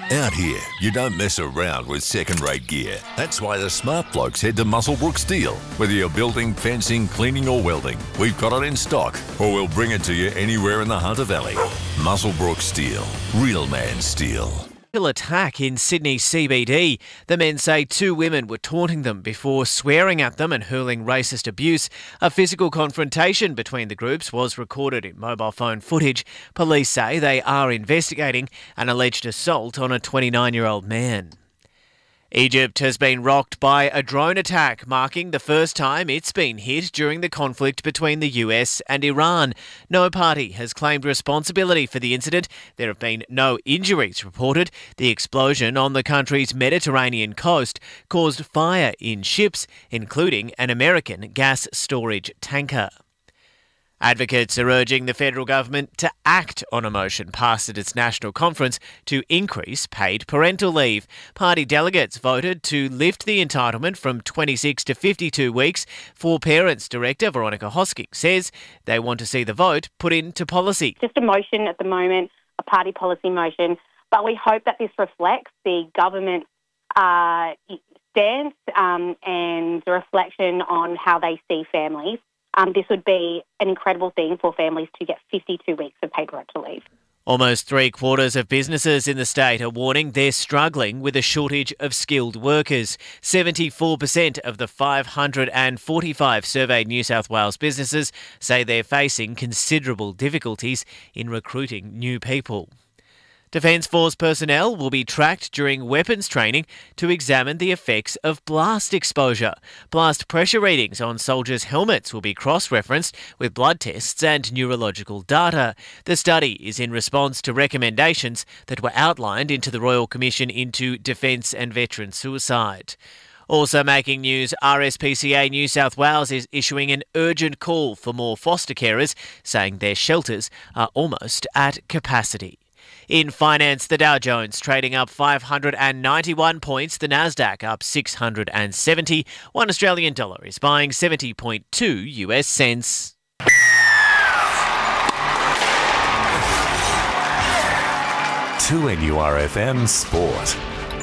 Out here, you don't mess around with second-rate gear. That's why the smart blokes head to Muswellbrook Steel. Whether you're building, fencing, cleaning or welding, we've got it in stock, or we'll bring it to you anywhere in the Hunter Valley. Muswellbrook Steel. Real man steel. Attack in Sydney CBD. The men say two women were taunting them before swearing at them and hurling racist abuse. A physical confrontation between the groups was recorded in mobile phone footage. Police say they are investigating an alleged assault on a 29-year-old man. Egypt has been rocked by a drone attack, marking the first time it's been hit during the conflict between the US and Iran. No party has claimed responsibility for the incident. There have been no injuries reported. The explosion on the country's Mediterranean coast caused fire in ships, including an American gas storage tanker. Advocates are urging the federal government to act on a motion passed at its national conference to increase paid parental leave. Party delegates voted to lift the entitlement from 26 to 52 weeks. For Parents Director Veronica Hosking says they want to see the vote put into policy. Just a motion at the moment, a party policy motion, but we hope that this reflects the government's stance and the reflection on how they see families. This would be an incredible thing for families to get 52 weeks of paid parental leave. Almost 3/4 of businesses in the state are warning they're struggling with a shortage of skilled workers. 74% of the 545 surveyed New South Wales businesses say they're facing considerable difficulties in recruiting new people. Defence Force personnel will be tracked during weapons training to examine the effects of blast exposure. Blast pressure readings on soldiers' helmets will be cross-referenced with blood tests and neurological data. The study is in response to recommendations that were outlined into the Royal Commission into Defence and Veteran Suicide. Also making news, RSPCA New South Wales is issuing an urgent call for more foster carers, saying their shelters are almost at capacity. In finance, the Dow Jones trading up 591 points, the Nasdaq up 670. $1 Australian dollar is buying 70.2 US cents. NURFM Sport.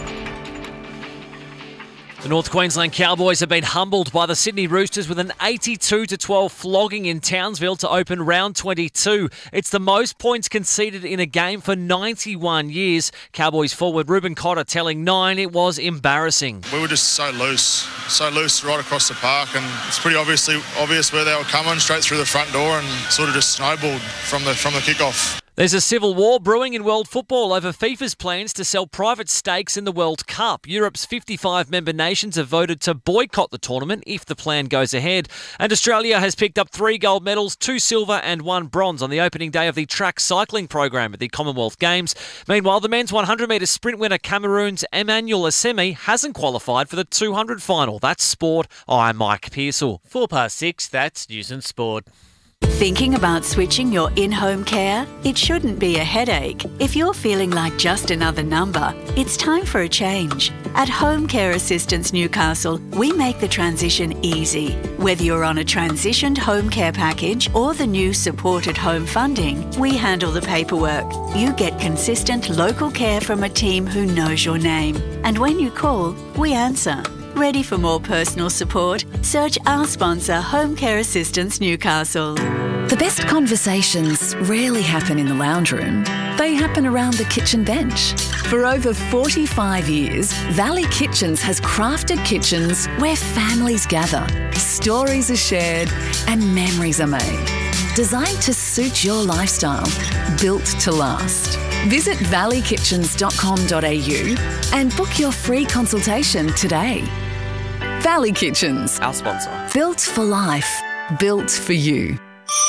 The North Queensland Cowboys have been humbled by the Sydney Roosters with an 82-12 flogging in Townsville to open round 22. It's the most points conceded in a game for 91 years. Cowboys forward Ruben Cotter telling Nine it was embarrassing. We were just so loose right across the park, and it's pretty obvious where they were coming, straight through the front door, and sort of just snowballed from the kickoff. There's a civil war brewing in world football over FIFA's plans to sell private stakes in the World Cup. Europe's 55 member nations have voted to boycott the tournament if the plan goes ahead. And Australia has picked up 3 gold medals, 2 silver and 1 bronze on the opening day of the track cycling program at the Commonwealth Games. Meanwhile, the men's 100-metre sprint winner Cameroon's Emmanuel Assemi hasn't qualified for the 200 final. That's sport. I'm Mike Pearsall. 6:04, that's News and Sport. Thinking about switching your in-home care? It shouldn't be a headache. If you're feeling like just another number, it's time for a change. At Home Care Assistance Newcastle, we make the transition easy. Whether you're on a transitioned home care package or the new supported home funding, we handle the paperwork. You get consistent local care from a team who knows your name. And when you call, we answer. Ready for more personal support? Search our sponsor, Home Care Assistance Newcastle. The best conversations rarely happen in the lounge room. They happen around the kitchen bench. For over 45 years, Valley Kitchens has crafted kitchens where families gather, stories are shared, and memories are made. Designed to suit your lifestyle, built to last. Visit valley-kitchens.com.au and book your free consultation today. Valley Kitchens, Our sponsor. built for life, built for you.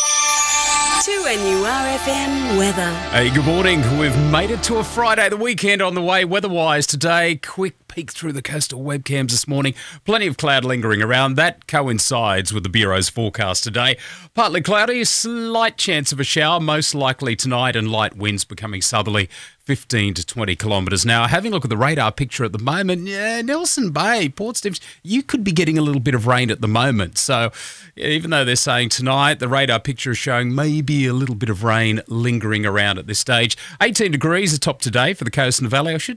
2NURFM weather. Hey, good morning. We've made it to a Friday, the weekend on the way weather-wise today. Quick peek through the coastal webcams this morning. Plenty of cloud lingering around. That coincides with the Bureau's forecast today. Partly cloudy, slight chance of a shower, most likely tonight, and light winds becoming southerly. 15 to 20 kilometres an hour. Having a look at the radar picture at the moment, Nelson Bay, Port Stephens, you could be getting a little bit of rain at the moment. So even though they're saying tonight, the radar picture is showing maybe a little bit of rain lingering around at this stage. 18 degrees atop today for the coast and the valley. I should